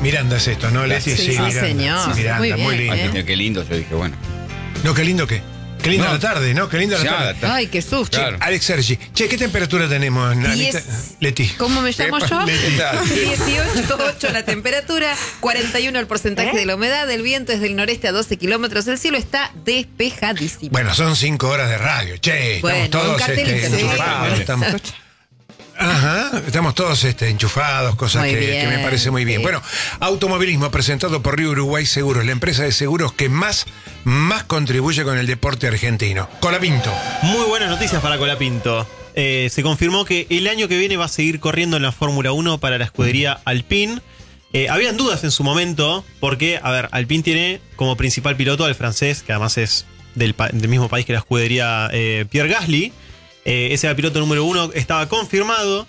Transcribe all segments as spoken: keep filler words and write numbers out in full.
Miranda es esto, ¿no, Leti? Sí, sí, Miranda. señor. Sí, Miranda, Muy muy, bien, lindo. Ay, qué lindo, yo dije, bueno. No, qué lindo que. Qué linda No. la tarde, ¿no? Qué linda la Ya, tarde. ta- Ay, qué susto. Claro. Alex Sergi. Che, ¿qué temperatura tenemos, Anita? Diez. Leti. ¿Cómo me llamo yo? Leti. dieciocho punto ocho la temperatura, cuarenta y uno el porcentaje de la humedad, el viento es del noreste a doce kilómetros, el cielo está despejadísimo. Bueno, son cinco horas de radio. Che, Bueno, estamos todos un cartelito, este, sí. enchufados. Estamos, ajá, estamos todos este, enchufados, cosas Muy que, bien, que me parece muy bien. sí. Bueno, automovilismo presentado por Río Uruguay Seguros, la empresa de seguros que más, más contribuye con el deporte argentino. Colapinto. Muy buenas noticias para Colapinto. Eh, se confirmó que el año que viene va a seguir corriendo en la Fórmula uno para la escudería Alpine. Eh, habían dudas en su momento porque, a ver, Alpine tiene como principal piloto al francés, que además es del, pa- del mismo país que la escudería eh, Pierre Gasly. Eh, ese era el piloto número uno, estaba confirmado.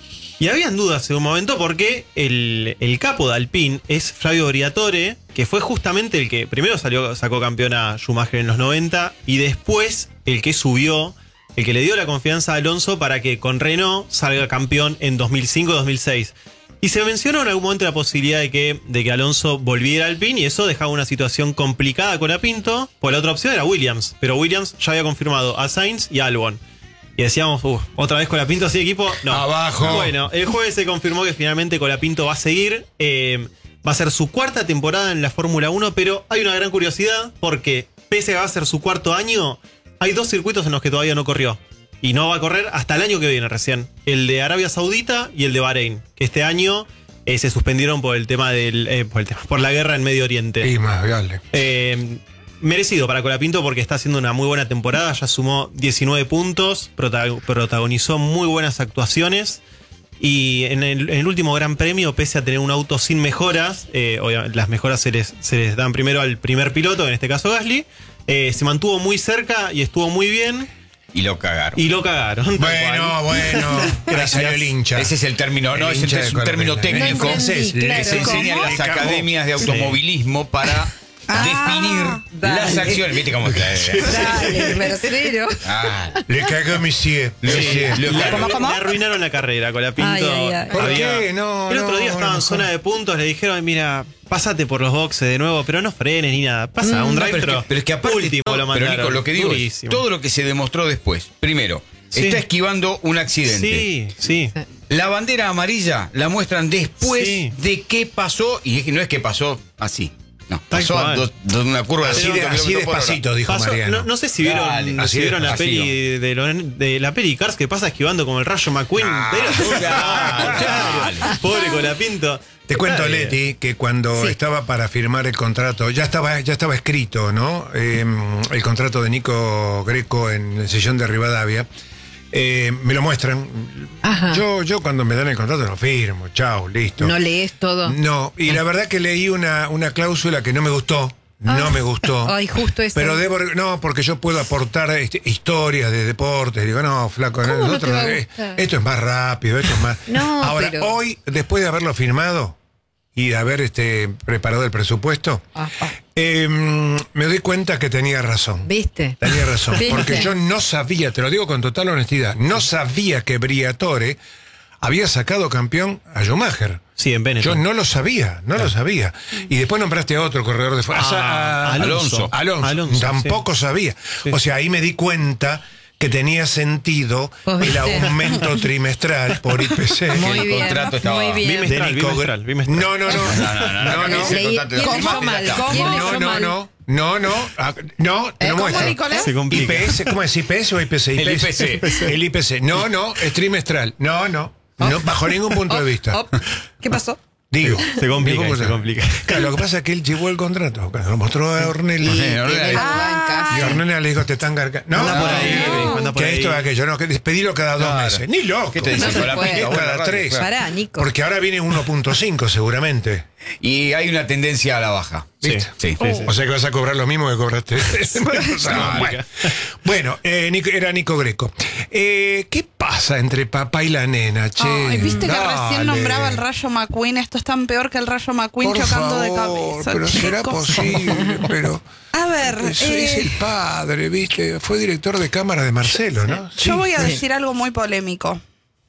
Y habían dudas en un momento porque el, el capo de Alpine es Flavio Briatore, que fue justamente el que primero salió, sacó campeón a Schumacher en los noventa y después el que subió, el que le dio la confianza a Alonso para que con Renault salga campeón en dos mil cinco dos mil seis. Y se mencionó en algún momento la posibilidad de que, de que Alonso volviera al Alpine y eso dejaba una situación complicada con Colapinto, pues la otra opción era Williams, pero Williams ya había confirmado a Sainz y a Albon. Y decíamos, uh, otra vez Colapinto así equipo. No. Abajo. Bueno, el jueves se confirmó que finalmente Colapinto va a seguir. Eh, va a ser su cuarta temporada en la Fórmula uno, pero hay una gran curiosidad porque pese a que va a ser su cuarto año, hay dos circuitos en los que todavía no corrió. Y no va a correr hasta el año que viene recién. El de Arabia Saudita y el de Bahrein, que este año eh, se suspendieron por el tema del eh, por, el tema, por la guerra en Medio Oriente. Y más, dale. Eh, merecido para Colapinto porque está haciendo una muy buena temporada. Ya sumó diecinueve puntos, prota- protagonizó muy buenas actuaciones. Y en el, en el último Gran Premio, pese a tener un auto sin mejoras, eh, obviamente las mejoras se les, se les dan primero al primer piloto, en este caso Gasly, eh, se mantuvo muy cerca y estuvo muy bien. Y lo cagaron. Y lo cagaron. tal Bueno, cual. bueno. Ahí salió el hincha. Ese es el término, no, El es, hincha es de un término Colapinto. técnico No entendí, que claro, se enseña en ¿cómo? las Le cagó. academias de automovilismo para definir dale. las acciones. ¿Viste cómo es que Dale, grosero. Ah, Le cagó Monsieur. Monsieur. lo Le, cagaron. arru- le arruinaron la carrera con la Pinto. Ay, ay, ay. ¿Por qué? No, el otro no, día estaba no, en zona de puntos, le dijeron, mira, pásate por los boxes de nuevo, pero no frenes ni nada. Pasa, un No, drive pero, es que, pero es que aparte, último todo- lo pero mandaron. Nico, lo que digo Durísimo. es, todo lo que se demostró después, primero, Sí. está esquivando un accidente. Sí, sí. La bandera amarilla la muestran después Sí. de qué pasó, y es que no es que pasó así. No, Tal pasó a cual. dos- dos- una curva de Así, cinco de, así kilómetros por hora. despacito, dijo Pasó- Mariano. no, no sé si vieron, Dale, si así vieron de- la así peli de, lo- de la peli Cars que pasa esquivando como el rayo McQueen. Ah, Era todo- claro, claro. dale. Pobre Colapinto. Te cuento, Está bien. Leti, que cuando Sí. estaba para firmar el contrato, ya estaba, ya estaba escrito, ¿no? Eh, el contrato de Nico Greco en el sillón de Rivadavia. Eh, me lo muestran. Ajá. Yo, yo cuando me dan el contrato lo firmo, chao, listo. No lees todo. No, y la verdad que leí una, una cláusula que no me gustó. No Ah. me gustó. Ay, justo eso. Pero debo, no, porque yo puedo aportar este, historias de deportes. Digo, no, flaco, ¿Cómo no nosotros, te va a eh, gustar? esto es más rápido, esto es más. No, Ahora, pero- hoy, después de haberlo firmado y de haber este, preparado el presupuesto, Ah, ah. eh, me doy cuenta que tenía razón. ¿Viste? Tenía razón, ¿Viste? porque yo no sabía, te lo digo con total honestidad, no sabía que Briatore había sacado campeón a Schumacher. Sí, en Benetton. Yo no lo sabía, no lo sabía. Y después nombraste a otro corredor de fuerza. Ah, a- Alonso. Alonso. Alonso, Tampoco sabía. Sí. O sea, ahí me di cuenta que tenía sentido ¿Vos el viste? aumento trimestral por I P C. Muy el bien. contrato estaba- Muy bien. Bimestral, de Nico- bimestral, bimestral. No, no, no. No, no, no, No, no. ese Leí- contrato ¿quién estaba- leyó mal? ¿Quién No, leyó no, mal? no. No, no. Ah, no, te ¿Eh, lo cómo, muestro. Nicolás? Se complica. I P S, ¿cómo es? ¿I P S o I P C? El I P C. El I P C. No, no, es trimestral. No, no. No, bajo ningún punto de vista. Op. ¿Qué pasó? Digo. Se complica, Ningún se punto. complica. Claro, lo que pasa es que él llevó el contrato. Cuando lo mostró a Ornella. Sí, Y Ornella. tiene Y bancas. Ornella le dijo, te están gargando. No, Anda por no, ahí, no, anda por que ahí. esto es aquello. No, que despedirlo cada dos Claro. meses. Ni loco. ¿Qué te dice? No se Con la puede. pinta, Es cada bueno, tres. claro. Pará, Nico. Porque ahora viene uno punto cinco seguramente. Y hay una tendencia a la baja. Sí. ¿Viste? Sí. Sí, sí. O sea que vas a cobrar lo mismo que cobraste. bueno, bueno eh, Nico- era Nico Greco. Eh, ¿Qué pasa entre papá y la nena, che? Ay, viste que Dale. recién nombraba el Rayo McQueen. Esto es tan peor que el Rayo McQueen Por chocando de favor, cabeza. pero será chicos. posible, pero A ver, es, eh, es el padre, ¿viste? Fue director de cámara de Marcelo, ¿no? Sí. yo voy a decir algo muy polémico.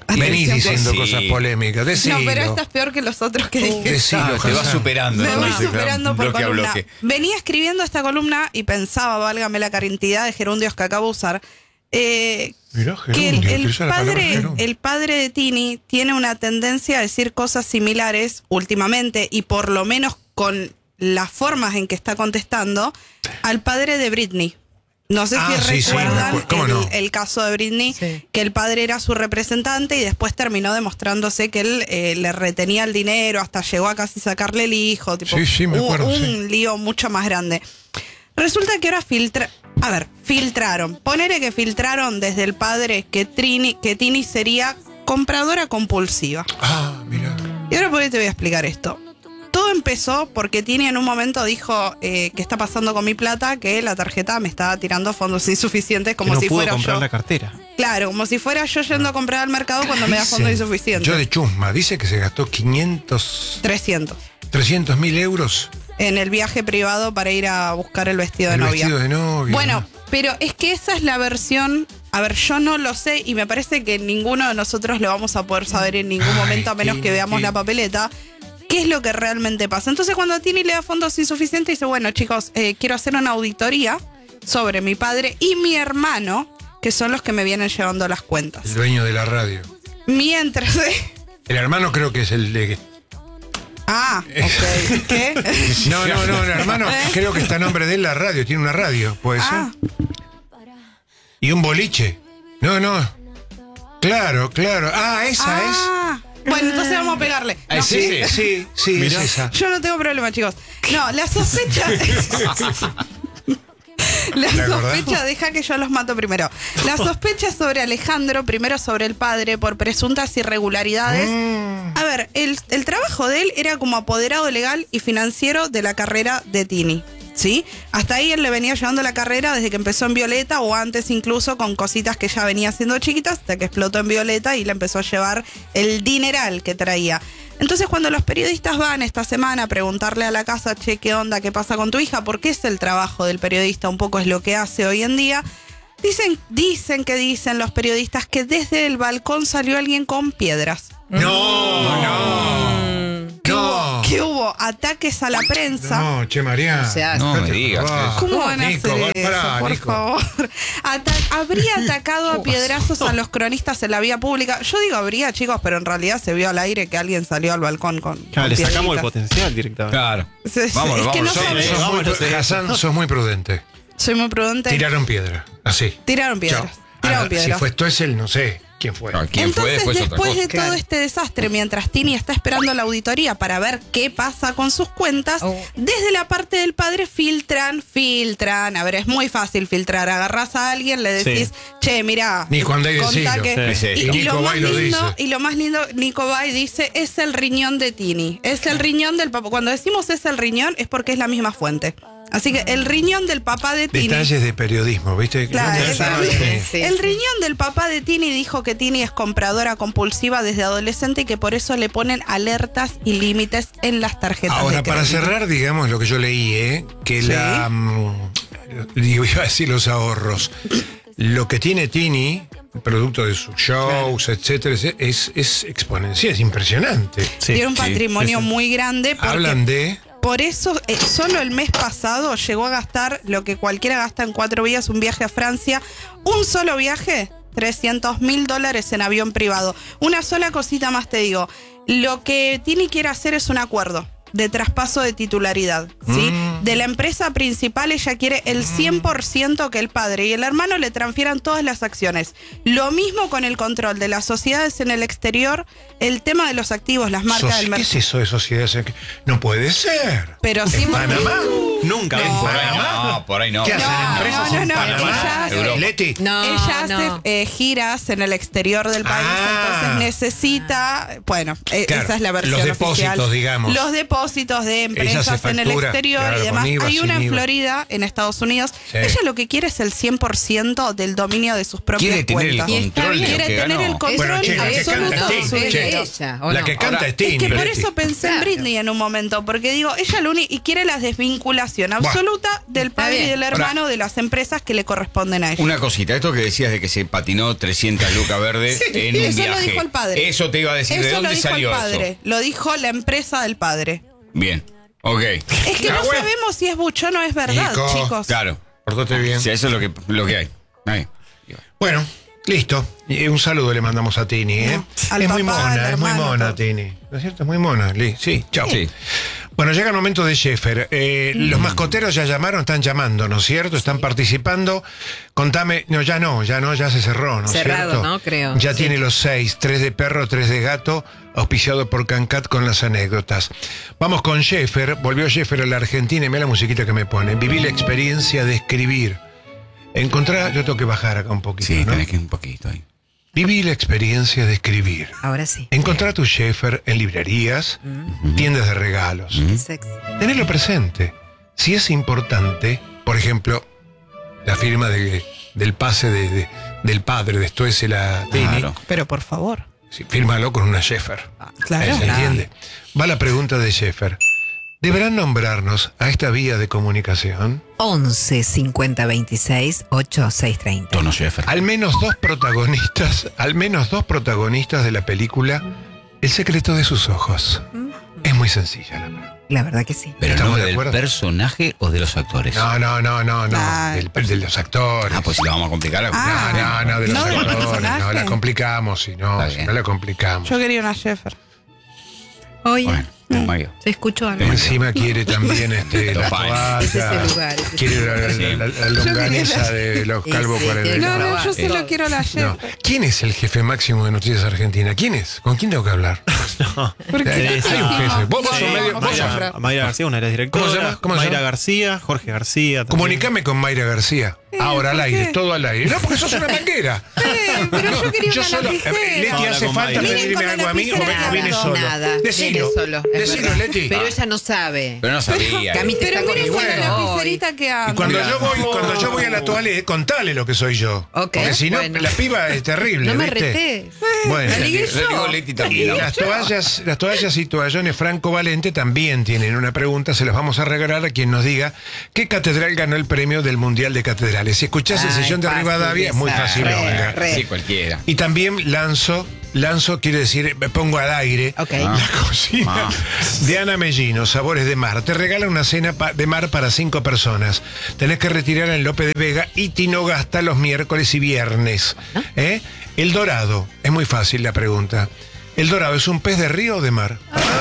Venís Atención. diciendo Sí. cosas polémicas. Decilo. No, pero esta es peor que los otros que dije. Decilo, Ah, te vas Hassan. superando. Me voy entonces, superando por bloque a columna. bloque. Venía escribiendo esta columna y pensaba, válgame la cantidad de gerundios que acabo de usar, eh, Mirá, que el, gerundio, el utiliza la palabra padre, gerundio. el padre de Tini tiene una tendencia a decir cosas similares últimamente y por lo menos con las formas en que está contestando al padre de Britney. No sé Ah, si sí, sí, me recuerdan acuerdo. ¿Cómo el, no? el caso de Britney, Sí. que el padre era su representante y después terminó demostrándose que él eh, le retenía el dinero, hasta llegó a casi sacarle el hijo. Tipo, Sí, sí, me hubo acuerdo, un sí. lío mucho más grande. Resulta que ahora filtra... A ver, filtraron. Ponele que filtraron desde el padre que, Trini, que Tini sería compradora compulsiva. Ah, mira. Y ahora por qué te voy a explicar esto. Todo empezó porque Tini en un momento dijo, eh, ¿qué está pasando con mi plata? Que la tarjeta me estaba tirando fondos insuficientes como que no si pudo fuera comprar yo. la cartera. Claro, como si fuera yo yendo a comprar al mercado cuando me da fondos Dicen, insuficientes. Yo de chusma, dice que se gastó quinientos, trescientos. trescientos mil euros En el viaje privado para ir a buscar el vestido de el novia. vestido de novia. Bueno, pero es que esa es la versión. A ver, yo no lo sé y me parece que ninguno de nosotros lo vamos a poder saber en ningún Ay, momento a menos Tini, que veamos Tini. la papeleta. ¿Qué es lo que realmente pasa? Entonces, cuando a Tini le da fondos insuficientes, dice: bueno, chicos, eh, quiero hacer una auditoría sobre mi padre y mi hermano, que son los que me vienen llevando las cuentas. el dueño de la radio. Mientras. El hermano creo que es el de... Ah, ok. ¿Qué? No, no, no, el hermano creo que está a nombre de él la radio, tiene una radio, puede Ah. ser. Y un boliche. No, no. Claro, claro. Ah, esa Ah. Bueno, entonces vamos a pegarle. Ah, No, sí, es. Sí, sí, sí, Mirá. es esa. Yo no tengo problema, chicos. No, la sospecha. La ¿Te acordás? sospecha, deja que yo los mato primero. La sospecha sobre Alejandro, primero sobre el padre, por presuntas irregularidades. Mm. A ver, el, el trabajo de él era como apoderado legal y financiero de la carrera de Tini. ¿Sí? Hasta ahí él le venía llevando la carrera desde que empezó en Violeta o antes incluso con cositas que ya venía haciendo chiquitas hasta que explotó en Violeta y le empezó a llevar el dineral que traía. Entonces cuando los periodistas van esta semana a preguntarle a la casa, che, ¿qué onda? ¿Qué pasa con tu hija? Porque es el trabajo del periodista, un poco es lo que hace hoy en día. Dicen, dicen que dicen los periodistas que desde el balcón salió alguien con piedras. No, no. Que, No. hubo, que hubo ataques a la prensa. No, che, María. O sea, No me Dejate digas joder. eso. ¿Cómo van a Nico, hacer va- eso, pará, por Nico. favor? Ata- habría atacado a piedrazos a los cronistas en la vía pública. Yo digo habría, chicos, pero en realidad se vio al aire que alguien salió al balcón con, Claro, con le sacamos el piedritas. potencial directamente. Claro. Sí, sí, Vámonos, es que vámonos. no Sí, sabés. Sos muy, Vámonos, eh. Hassan, sos muy prudente. Soy muy prudente. Tiraron piedra, así. Tiraron piedras. Chao. Tiraron Ahora, piedras. si fue esto es él, no sé quién fue. No, ¿quién fue Entonces, después, después, otra cosa? de todo Claro. este desastre, mientras Tini está esperando la auditoría para ver qué pasa con sus cuentas, Oh. desde la parte del padre filtran, filtran. A ver, es muy fácil filtrar. Agarrás a alguien, le decís, Sí. che, mirá, Nico, andá y contá decilo. que- Sí. Y, Y y Nico lo va más y lo lindo, dice. y lo más lindo, Nico va y dice, es el riñón de Tini. Es el riñón del papá. Cuando decimos es el riñón, es porque es la misma fuente. Así que el riñón del papá de Tini. Detalles de periodismo, ¿viste? Claro, ¿Dónde esa- estaba? sí, sí. el riñón del papá de Tini dijo que Tini es compradora compulsiva desde adolescente y que por eso le ponen alertas y límites en las tarjetas. Ahora, de para crédito. cerrar, digamos lo que yo leí, ¿eh? Que Sí. la. mm, digo, iba a decir los ahorros. Lo que tiene Tini, producto de sus shows, etcétera, es, es exponencial, es impresionante. Sí. Tiene un sí, patrimonio sí, sí. muy grande. Porque Hablan de. Por eso, eh, solo el mes pasado llegó a gastar lo que cualquiera gasta en cuatro días, un viaje a Francia. Un solo viaje, trescientos mil dólares en avión privado. Una sola cosita más te digo. Lo que Tini quiere hacer es un acuerdo de traspaso de titularidad, ¿sí? Mm. De la empresa principal ella quiere el cien por ciento que el padre y el hermano le transfieran todas las acciones. Lo mismo con el control de las sociedades en el exterior, el tema de los activos, las marcas Soci- del ¿Qué mercado. es eso de sociedades? No puede ser. Pero sí, ¿Panamá? Nunca. No. Por ahí no, por ahí no. ¿Qué hacen No, empresas no, en no, Panamá? ella hace- Europa. Leti. No, Ella no. hace eh, giras en el exterior del país, Ah. entonces necesita, bueno, eh, Claro, esa es la versión los depósitos, oficial. digamos. Los depósitos de Ella empresas hace en el factura, exterior claro, y demás. con I V A, Hay una sin en I V A. Florida, en Estados Unidos. Sí. Ella lo que quiere es el cien por ciento del dominio de sus propias Quiere tener el cuentas. Y está control de bien. lo Quiere que tener ganó. el control Bueno, che, la que absoluto canta de es su Tini, che. dinero. ella, ¿o La no? que canta Ahora, es Tini. Es que por Leti. eso pensé en Claro. Britney en un momento, porque digo, ella lo único y quiere las desvinculaciones separación absoluta del Está padre bien. y del hermano de las empresas que le corresponden a ellos. Una cosita, esto que decías de que se patinó trescientas lucas verdes en un Eso viaje. lo dijo el padre. Eso te iba a decir, ¿de Eso lo dónde dijo salió el padre, eso? lo dijo la empresa del padre. Bien, ok. Es que Ah, no bueno. sabemos si es buchón o es verdad, Nico. chicos. Claro. Portate bien. O sea, eso es lo que, lo que hay. Ahí. Bueno, listo. Y un saludo le mandamos a Tini, ¿eh? No, al es muy papá, al mona, es muy hermano, mona, todo. Tini. ¿No es cierto? Es muy mona. Li. Sí, chao. Sí. Bueno, llega el momento de Sheffer. Eh, Los mascoteros ya llamaron, están llamando, ¿no es cierto? Están participando. Contame, no, ya no, ya no, ya se cerró, ¿no es Cerrado, cierto? ¿no? Creo. Ya Sí. tiene los seis, tres de perro, tres de gato, auspiciado por Cancat con las anécdotas. Vamos con Sheffer, volvió Sheffer a la Argentina y mira la musiquita que me pone. Viví la experiencia de escribir. Encontrar, yo tengo que bajar acá un poquito, Sí, ¿no? tenés que un poquito ahí. Viví la experiencia de escribir. Ahora sí. Encontrar tu Sheffer en librerías, tiendas de regalos. Qué sexy. Tenerlo presente. Si es importante, por ejemplo, la firma de- del pase de- de- del padre de Stoessel la Tini, Claro. Pero por favor. sí, fírmalo con una Sheffer. Claro. ¿Se entiende? Va la pregunta de Sheffer. ¿Deberán nombrarnos a esta vía de comunicación? once cincuenta veintiséis ochenta y seis treinta. Tono Sheffer. Al menos dos protagonistas, al menos dos protagonistas de la película El secreto de sus ojos. Es muy sencilla la pregunta. La verdad que sí. ¿Pero el ¿Estamos nombre de del acuerdo? personaje o de los actores? No, no, no, no, no. Ah. Del- de los actores. Ah, pues si la vamos a complicar. Ah. No, no, no, de los ¿No del actores. personaje? No, la complicamos, si no, Está si bien. no la complicamos. Yo quería una Sheffer. Oye, Bueno, Mario. ¿se escuchó algo? Encima quiere también este, Los la panes. Es ese toalla, lugar, es ese quiere la, la- Sí. la- la longaniza de los Sí, calvos sí, para el tiene que No, verano. no, yo probar. solo quiero la No. Sheffer. ¿Quién es el jefe máximo de Noticias Argentina? ¿Quién es? ¿Con quién tengo que hablar? ¿Por qué? Teresa. Hay un jefe. Vos, vos Sí, sos medio- vos sos- Mayra, Mayra García, una de las directoras. ¿Cómo se llama? ¿Cómo se Mayra llama? García, Jorge García. también. Comunicame con Mayra García. Ahora al ¿por aire, qué? todo al aire. No, porque sos una manguera. Eh, pero yo quería una solo, lapicera. eh, Leti, Habla hace con falta Mayra. pedirme Miren con la algo a mí o lapicera ven- que viene hago. solo. Nada, Decilo, viene solo. es decilo, verdad. Leti. Pero ella no sabe. Pero no sabía. Cami te Pero está miren con la bueno. lapicerita que Y ando. cuando Mira. yo voy, cuando yo voy a la toaleta, contale lo que soy yo. Ok, Porque si no, bueno. la piba es terrible, No me ¿viste? retés. Bueno. La ligué Le digo yo. Leti Y también. las toallas, las toallas y toallones Franco Valente también tienen una pregunta, se las vamos a regalar a quien nos diga qué catedral ganó el premio del Mundial de Catedrales. Si escuchás el Ay, sillón de fácil Rivadavia, es muy esa. fácil, Re, Olga. re. Sí, cualquiera. Y también lanzo, lanzo quiere decir, me pongo al aire. Ok. Ah. La cocina Ah. de Ana Mellino, Sabores de Mar. Te regala una cena pa- de mar para cinco personas. Tenés que retirar en Lope de Vega y Tinogasta los miércoles y viernes. ¿Eh? El Dorado. Es muy fácil la pregunta. ¿El Dorado es un pez de río o de mar?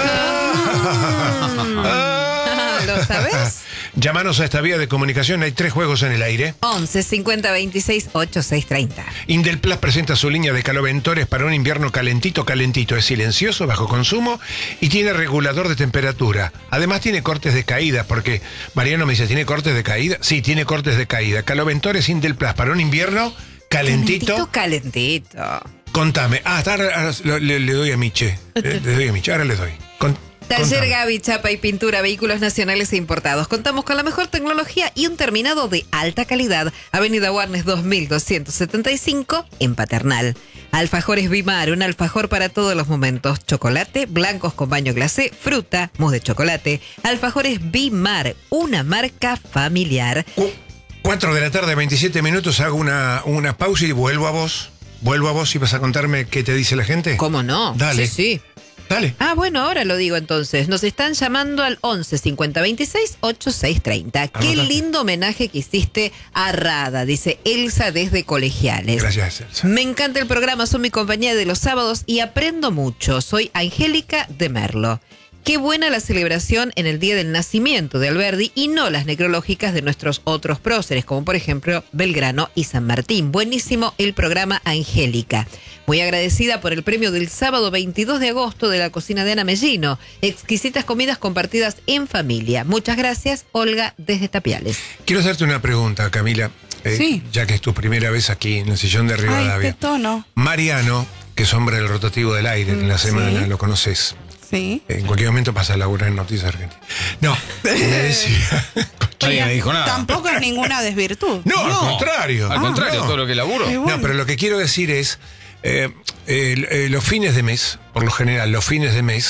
Ah. ¿Lo sabés? Llámanos a esta vía de comunicación. Hay tres juegos en el aire. once cincuenta veintiséis ochenta y seis treinta. Indelplas presenta su línea de caloventores para un invierno calentito, calentito. Es silencioso, bajo consumo y tiene regulador de temperatura. Además tiene cortes de caída, porque Mariano me dice, ¿tiene cortes de caída? Sí, tiene cortes de caída. Caloventores Indelplas para un invierno calentito. Calentito, calentito. Contame. Ah, hasta ahora, ahora lo- le, le doy a Miche. Le, le doy a Miche, ahora le doy. Con- Taller contame. Gaby, chapa y pintura, vehículos nacionales e importados. Contamos con la mejor tecnología y un terminado de alta calidad. Avenida Warnes dos mil doscientos setenta y cinco en Paternal. Alfajores Bimar, un alfajor para todos los momentos. Chocolate, blancos con baño glacé, fruta, mousse de chocolate. Alfajores Bimar, una marca familiar. Cu- Cuatro de la tarde, veintisiete minutos, hago una, una pausa y vuelvo a vos. Vuelvo a vos y vas a contarme qué te dice la gente. ¿Cómo no? Dale. Sí, sí. Dale. Ah, bueno, ahora lo digo entonces. Nos están llamando al once cincuenta veintiséis ochenta y seis treinta. Qué Anotate. lindo homenaje que hiciste a Rada, dice Elsa desde Colegiales. Gracias, Elsa. Me encanta el programa, son mi compañía de los sábados y aprendo mucho. Soy Angélica de Merlo. Qué buena la celebración en el día del nacimiento de Alberdi y no las necrológicas de nuestros otros próceres, como por ejemplo Belgrano y San Martín. Buenísimo el programa, Angélica. Muy agradecida por el premio del sábado veintidós de agosto de la cocina de Ana Mellino. Exquisitas comidas compartidas en familia. Muchas gracias, Olga, desde Tapiales. Quiero hacerte una pregunta, Camila. eh, Sí. Ya que es tu primera vez aquí en el sillón de Ay, Rivadavia. qué tono. Mariano, que es hombre del rotativo del aire en la semana, sí. lo conoces. Sí. En cualquier momento pasa a laburar en Noticias Argentinas. No, me decía. Nadie me dijo nada. Tampoco es ninguna desvirtud. No, al contrario. Al Ah, contrario, no. todo lo que laburo. Qué bueno. No, pero lo que quiero decir es, eh, eh, eh, los fines de mes, por lo general, los fines de mes,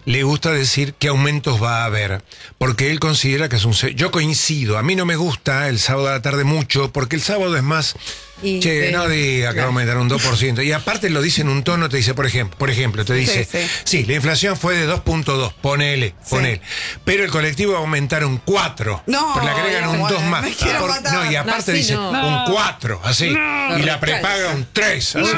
le gusta decir qué aumentos va a haber, porque él considera que es un... se- Yo coincido, a mí no me gusta el sábado a la tarde mucho, porque el sábado es más... Y, che, eh, no diga que va a aumentar un dos por ciento. Y aparte lo dice en un tono, te dice, por ejemplo, por ejemplo, te dice, Sí, sí, sí. la inflación fue de dos punto dos, ponele, ponele. Pero el colectivo va a aumentar un cuatro. No, Porque le agregan no, un bueno, dos más. me quiero Por- matar. no, y aparte No, así dice no. un cuatro, así. Y la prepaga un tres, así.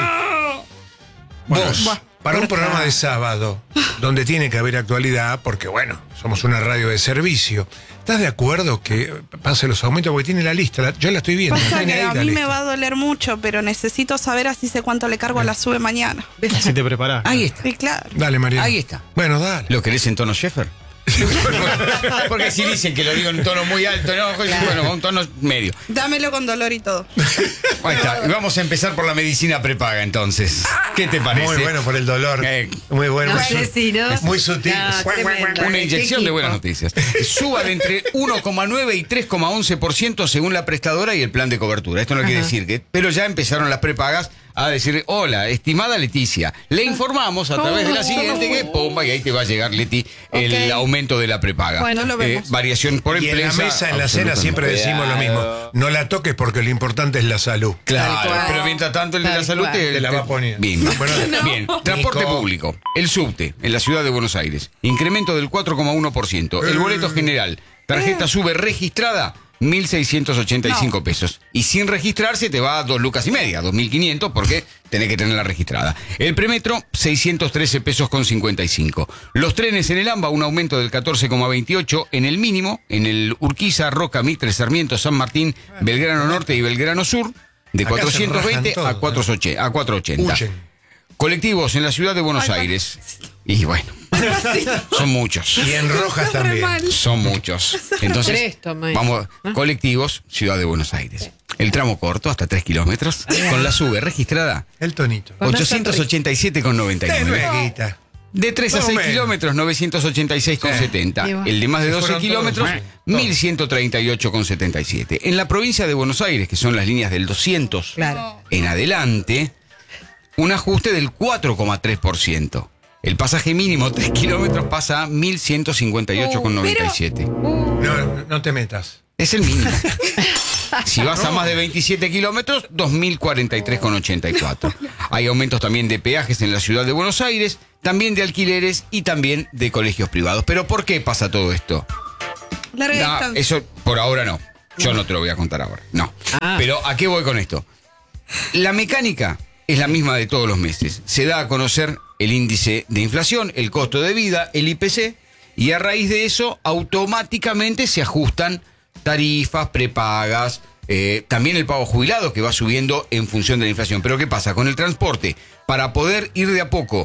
Vos, Buah. para un programa de sábado, donde tiene que haber actualidad, porque bueno, somos una radio de servicio, ¿estás de acuerdo que pase los aumentos? Porque tiene la lista, la- yo la estoy viendo. Pasa tiene que ahí a la mí me lista. va a doler mucho, pero necesito saber así sé cuánto le cargo a la sube mañana. Si te preparás. Ahí está. Sí, claro. Dale, María. Ahí está. Bueno, dale. ¿Lo querés en tono Sheffer? Porque si dicen que lo digo en un tono muy alto, no, bueno, un tono medio. Dámelo con dolor y todo. Ahí está. Y vamos a empezar por la medicina prepaga entonces. ¿Qué te parece? Muy bueno por el dolor. Eh, Muy bueno. No muy, sé su- si, ¿no? muy sutil. No, tremendo. Una ¿Qué inyección de equipo? buenas noticias. Suba de entre uno coma nueve y tres coma once por ciento según la prestadora y el plan de cobertura. Esto no quiere decir que... Pero ya empezaron las prepagas a decir, hola, estimada Leticia, le informamos a través de la siguiente que pomba y ahí te va a llegar, Leti, el Ok. aumento de la prepaga. Bueno, lo vemos. variación por Y en empresa. la mesa, en la cena, absolutamente. siempre decimos lo mismo. No la toques porque lo importante es la salud. Tal Claro, cual. pero mientras tanto el de Tal la salud cual. te, Te la va te- poniendo. Bien, Bueno, bien. Transporte Nico. público. El subte en la ciudad de Buenos Aires. Incremento del cuatro coma uno por ciento. El boleto general. Tarjeta sube registrada. mil seiscientos ochenta y cinco pesos. Y sin registrarse te va a dos lucas y media, dos mil quinientos, porque tenés que tenerla registrada. El premetro, seiscientos trece pesos con cincuenta y cinco. Los trenes en el AMBA, un aumento del catorce coma veintiocho en el mínimo, en el Urquiza, Roca, Mitre, Sarmiento, San Martín, Belgrano Norte y Belgrano Sur, de Acá se cuatrocientos veinte rajan a todo, cuatrocientos ochenta. Huyen. Colectivos en la ciudad de Buenos Aires. Y bueno, son muchos. Y en rojas Re también. mal. Son muchos. Entonces, Tres, toma. vamos, colectivos, Ciudad de Buenos Aires. El tramo corto, hasta tres kilómetros, con la sube registrada, El tonito. Cuando ochocientos ochenta y siete con noventa y Te nueve. reguita. De tres a Más o seis menos. kilómetros, novecientos ochenta y seis con setenta. Sí, bueno. El de más de Se doce fueron kilómetros, todos. mil ciento treinta y ocho con setenta y siete. En la provincia de Buenos Aires, que son las líneas del doscientos Claro. en adelante, un ajuste del cuatro coma tres por ciento. El pasaje mínimo, tres kilómetros, pasa a mil ciento cincuenta y ocho con noventa y siete. No, no te metas. Es el mínimo. Si vas a más de veintisiete kilómetros, dos mil cuarenta y tres con ochenta y cuatro. Hay aumentos también de peajes en la ciudad de Buenos Aires, también de alquileres y también de colegios privados. ¿Pero por qué pasa todo esto? Larga No, distancia. eso por ahora no. Yo no te lo voy a contar ahora. No. Ah. Pero ¿a qué voy con esto? La mecánica es la misma de todos los meses. Se da a conocer el índice de inflación, el costo de vida, el I P C, y a raíz de eso automáticamente se ajustan tarifas, prepagas, eh, también el pago jubilado que va subiendo en función de la inflación. Pero ¿qué pasa? Con el transporte, para poder ir de a poco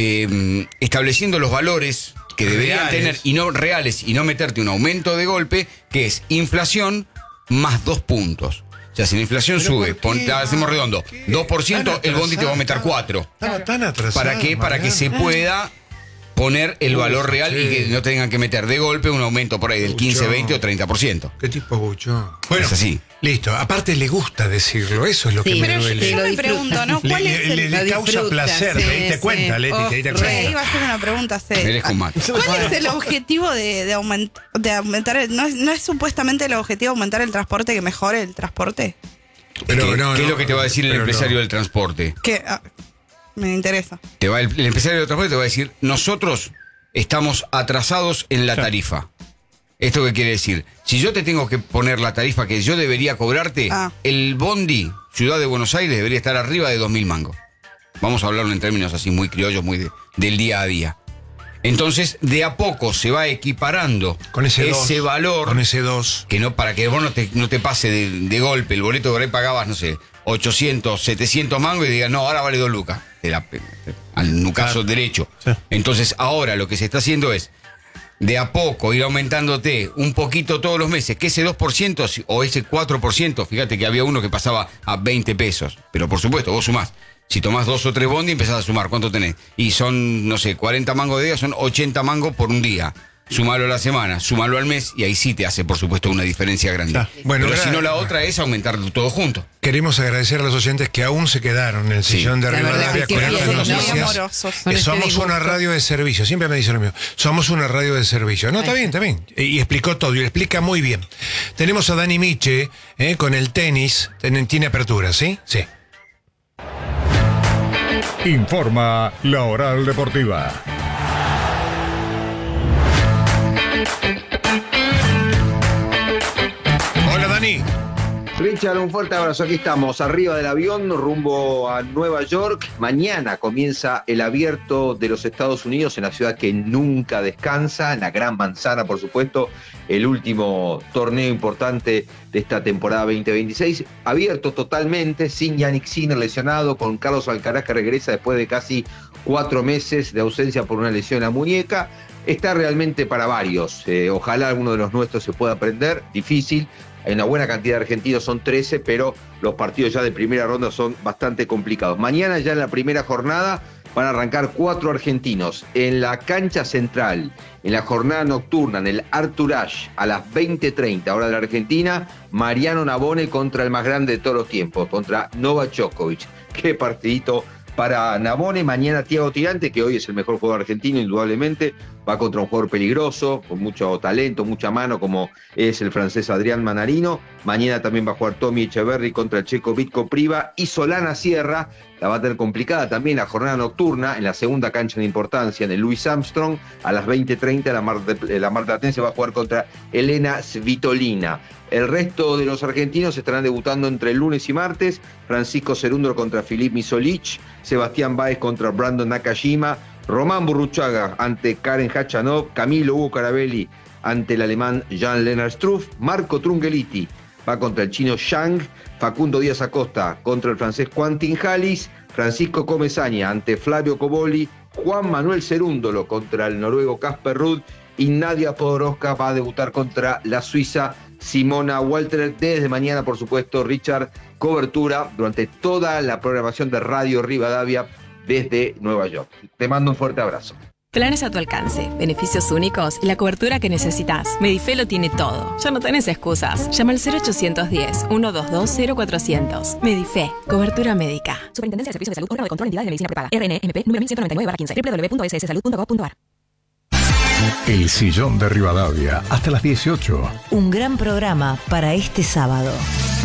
eh, estableciendo los valores que deberían Reales. tener y no reales y no meterte un aumento de golpe, que es inflación más dos puntos. O sea, si la inflación ¿Pero sube, por pon- qué? hacemos redondo, ¿Qué? dos por ciento, Tan el bondi te va a aumentar atrasado. cuatro. Estamos tan atrasados. ¿Para qué? Para que se Mariano. pueda poner el valor real sí. y que no tengan que meter de golpe un aumento por ahí del quince, Mucho. veinte o treinta por ciento. ¿Qué tipo bucho? Bueno, Es así. listo. Aparte le gusta decirlo, eso es lo que Sí, me Pero yo, duele. yo lo me disfruta. pregunto, ¿no? Le, ¿Cuál es le- el...? le- le Lo causa disfruta, placer, sí, te diste sí. cuenta, Leti, Oh, te diste re. Sí, cuenta. iba a hacer una pregunta Eres seria. con mate. ¿Cuál es el objetivo de, de, aument- de aumentar? El, ¿no, es, ¿No es supuestamente el objetivo aumentar el transporte, que mejore el transporte? Pero ¿Qué, no, qué es no, lo que te va a decir el pero empresario no. del transporte? Que ah, me interesa. Te va, el, el empresario del transporte te va a decir, nosotros estamos atrasados en la tarifa. ¿Esto qué quiere decir? Si yo te tengo que poner la tarifa que yo debería cobrarte, Ah. el bondi Ciudad de Buenos Aires debería estar arriba de dos mil mangos. Vamos a hablarlo en términos así muy criollos, muy de- del día a día. Entonces, de a poco se va equiparando Con ese dos. valor. Con ese dos. Que no, para que vos no te, no te pase de, de golpe el boleto que por ahí pagabas, no sé, ochocientos, setecientos mangos y digas, no, ahora vale dos lucas. Te la, al nucaso derecho. Sí. Entonces, ahora lo que se está haciendo es, de a poco, ir aumentándote un poquito todos los meses, que ese dos por ciento si- o ese cuatro por ciento, fíjate que había uno que pasaba a veinte pesos. Pero por supuesto, vos sumás. Si tomás dos o tres bondi, empezás a sumar. ¿Cuánto tenés? Y son, no sé, cuarenta mangos de día, son ochenta mangos por un día. sumalo a la semana, sumalo al mes y ahí sí te hace, por supuesto, una diferencia grande. Ah, bueno, Pero gra- si no, la otra es aumentarlo todo junto. Queremos agradecer a los oyentes que aún se quedaron en el Sí. sillón de La verdad Rivadavia que con qué estas bien, muy noticias. amorosos. Eh, Con este somos disgusto. una radio de servicio, siempre me dicen lo mismo. Somos una radio de servicio. No, está bien, está bien. Y, y explicó todo, y lo explica muy bien. Tenemos a Dani Miche eh, con el tenis. Tiene, tiene apertura, ¿sí? Sí. Informa la Oral Deportiva. Hola, Dani. Richard, un fuerte abrazo. Aquí estamos, arriba del avión, rumbo a Nueva York. Mañana comienza el Abierto de los Estados Unidos en la ciudad que nunca descansa, en la Gran Manzana, por supuesto, el último torneo importante de esta temporada veinte veintiséis. Abierto totalmente, sin Yannick Sinner lesionado, con Carlos Alcaraz que regresa después de casi cuatro meses de ausencia por una lesión en la muñeca. Está realmente para varios. Eh, ojalá alguno de los nuestros se pueda aprender. Difícil. Hay una buena cantidad de argentinos, son trece, pero los partidos ya de primera ronda son bastante complicados. Mañana ya en la primera jornada van a arrancar cuatro argentinos. En la cancha central, en la jornada nocturna, en el Arthur Ashe, a las veinte treinta, hora de la Argentina, Mariano Navone contra el más grande de todos los tiempos, contra Novak Djokovic. Qué partidito para Navone. Mañana Thiago Tirante, que hoy es el mejor jugador argentino, indudablemente, va contra un jugador peligroso, con mucho talento, mucha mano, como es el francés Adrián Manarino. Mañana también va a jugar Tommy Echeverry contra el checo Vitko Priva. Y Solana Sierra, la va a tener complicada también la jornada nocturna, en la segunda cancha de importancia, en el Louis Armstrong, a las veinte treinta, la Mar de, la Mar de Atense va a jugar contra Elena Svitolina. El resto de los argentinos estarán debutando entre el lunes y martes. Francisco Cerúndolo contra Filip Misolic, Sebastián Báez contra Brandon Nakajima, Román Burruchaga ante Karen Khachanov, Camilo Hugo Carabelli ante el alemán Jan-Lennart Struff, Marco Trungeliti va contra el chino Zhang, Facundo Díaz Acosta contra el francés Quentin Halys, Francisco Comesaña ante Flavio Cobolli, Juan Manuel Cerúndolo contra el noruego Casper Ruud y Nadia Podoroska va a debutar contra la suiza Simona Walter. Desde mañana, por supuesto, Richard, cobertura durante toda la programación de Radio Rivadavia desde Nueva York. Te mando un fuerte abrazo. Planes a tu alcance, beneficios únicos y la cobertura que necesitas. Medife lo tiene todo. Ya no tenés excusas. Llama al cero ochocientos diez, ciento veintidós, cero cuatrocientos. Medife, cobertura médica. Superintendencia de Servicios de Salud, órgano de control, entidad de medicina prepaga. R N M P número mil ciento noventa y nueve barra quince. doble u doble u doble u punto s s salud punto gov punto a r. El Sillón de Rivadavia, hasta las dieciocho. Un gran programa para este sábado.